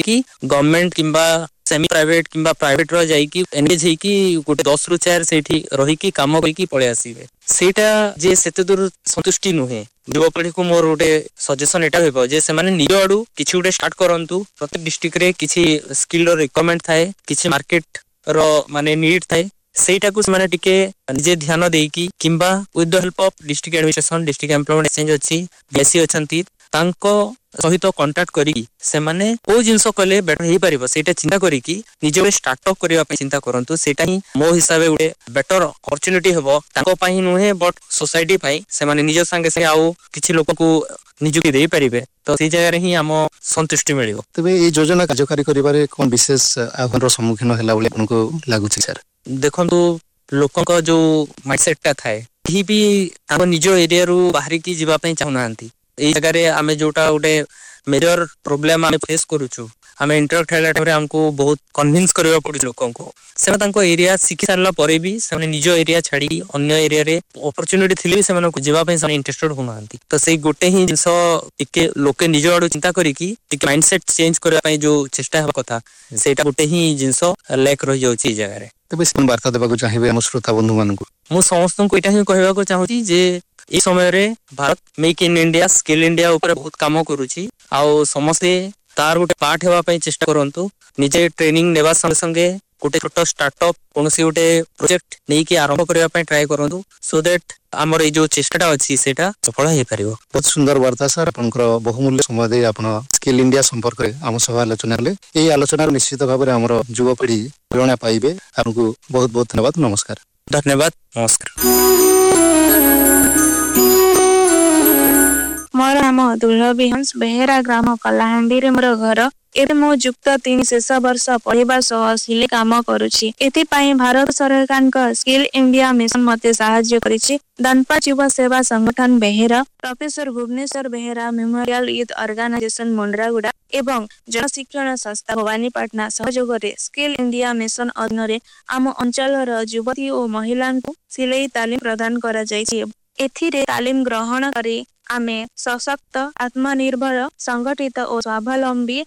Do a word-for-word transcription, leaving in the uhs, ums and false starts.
कि गवर्नमेंट किंबा semi private किंबा प्राइवेट रो जाईकी एंगेज हेकी गोटे दस रु चार सेठी रहिकी काम करके पळे आसीबे सेटा जे सेते दूर संतुष्टि नुहे युवपीढ़ी को मोर गोटे सजेशन एटा होइबो जे से माने निज आडू किछि गोटे स्टार्ट करंतु प्रत्येक डिस्ट्रिक्ट रे किछि स्किल रो रिक्वायरमेंट थाए किछि मार्केट रो माने नीड थाए सेटा को माने टिके निजे ध्यान देकी किंबा with the help of district administration district employment exchange अछि बीएससी अछंती तांको सहित कांटेक्ट करी से माने ओ जिंसो कले बेटर हेई परिबो सेटा चिंता करी कि निजे स्टार्टअप करिवा पे चिंता करंतु सेटा ही मो हिसाबे उडे बेटर अपॉर्चुनिटी हेबो ताको पई नुहे बट सोसाइटी पई से माने निजे संगे से आउ किछि लोक को निजुक्ति देई परिबे तो से जगह रे ही हम संतुष्टि मिलिबो। तबे ए योजना कार्यकारी करिबारे कोन विशेष आह्वानर सम्मुखीन होला बोले आपनको लागुछि सर? देखंतु लोकन का जो माइंडसेट ता थाए ही भी ताको निजो एरिया रु बाहर की जीवा पई चाहनांती ए जगह रे आमे जोटा उडे मेजर प्रॉब्लम आमे फेस करूछु आमे इंटरेक्ट हैला टाइम रे हमको बहुत कन्विंस करबा पड़ी लोकन को से तांको एरिया सिखि सारला परे भी से निजो एरिया छाडी अन्य एरिया रे अपॉर्चुनिटी थिले से माने जीवा पई से इंटरेस्टेड होनांती तो से गोटे ही जिंसो टिके लोके निजो आडू चिंता करी कि टिके माइंडसेट चेंज करबा पई जो चेष्टा हबा कथा सेटा गोटे ही जिंसो लैक रहि जाउची जगह रे। तबे कोन वार्ता देबा को चाहिबे हम श्रोता बंधु मानन को? मु समस्त को एटा ही कहबा को चाहूची जे ए समय रे Bharat make in India skill India ऊपर बहुत काम करूची आउ समस्ते तार गोटे पार्ट हेबा पई चेष्टा करंतु निजे ट्रेनिंग नेबा संगे संगे गोटे छोटो स्टार्टअप कोनसी गोटे प्रोजेक्ट नै कि आरंभ करबा पई ट्राई करंतु सो दैट हमर ए जो चेष्टाटा अछि सेटा सफल हे परिबो। बहुत सुंदर वार्ता सर आपनकर बहुमूल्य समय दे आपण स्किल इंडिया संपर्क रे हम सब आलोचना ले ए आलोचना निश्चित भाव रे हमर युवा पीढ़ी प्रेरणा पाइबे। आपनको बहुत बहुत धन्यवाद। नमस्कार। धन्यवाद। नमस्कार। मोर नाम दुर्लभी हंस बेहेरा ग्राम कलाहांडी रे मोर घर एते मो युक्त तीन शेष वर्ष पढ़िबा सह सिले काम करूछि एति पई भारत सरकार का स्किल इंडिया मिशन मते सहायता करिछि। दानपा युवा सेवा संगठन Behera professor Bhubaneswar Behera memorial youth organisation मुंड्रागुड़ा एवं जन शिक्षण संस्था भवानीपाटना सहयोग रे स्किल इंडिया मिशन अधीन रे आम अंचल युवती और महिला को सिलाई तालीम प्रदान करा जायछि। एथिरे तालीम ग्रहण करी आमे सशक्त आत्मनिर्भर संगठित और स्वावलंबी